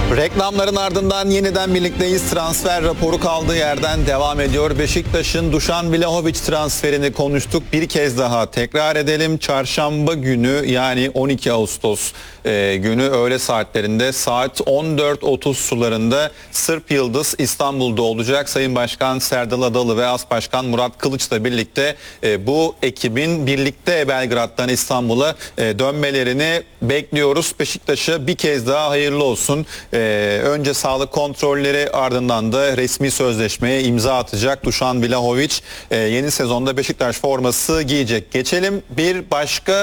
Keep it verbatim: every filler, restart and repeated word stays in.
Reklamların ardından yeniden birlikteyiz. Transfer raporu kaldığı yerden devam ediyor. Beşiktaş'ın Dušan Vlahović transferini konuştuk. Bir kez daha tekrar edelim. Çarşamba günü, yani on iki Ağustos e, günü öğle saatlerinde saat on dört otuz sularında Sırp Yıldız İstanbul'da olacak. Sayın Başkan Serdal Adalı ve As Başkan Murat Kılıç'la birlikte e, bu ekibin birlikte Belgrad'dan İstanbul'a e, dönmelerini bekliyoruz. Beşiktaş'a bir kez daha hayırlı olsun. E, önce sağlık kontrolleri, ardından da resmi sözleşmeye imza atacak Dušan Vlahović. E, yeni sezonda Beşiktaş forması giyecek. Geçelim bir başka